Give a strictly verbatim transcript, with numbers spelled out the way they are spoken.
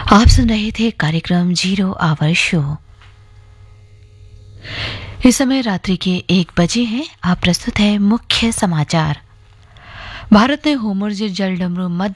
आप सुन रहे थे कार्यक्रम जीरो आवर शो। इस समय रात्रि के एक बजे हैं। आप प्रस्तुत है मुख्य समाचार। भारत ने होमुर्ज जल डमरू मध्य